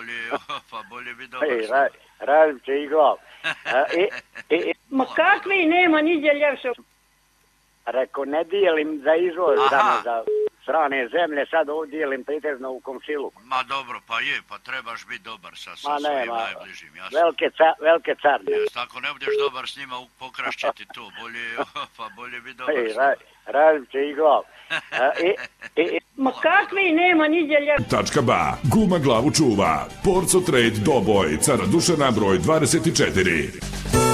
pa bolje bi dobar. Radim će i glav. Ma kakvi nema niđe ljepše. Rekao, ne dijelim za izvoz samo za strane zemlje, sad ovdje dijelim pretežno u komšiluku. Ma dobro, pa je, pa trebaš biti dobar sa svojim najbližim, jasno. Velike carne. Ako ne budeš dobar s njima, pokrašćeti to, bolje bi dobar. Radim će i glav. Ma kakvi nema niđe ljepše. .ba, guma glavu čuva. Porco Trade Doboj, Cara Dušana broj 24.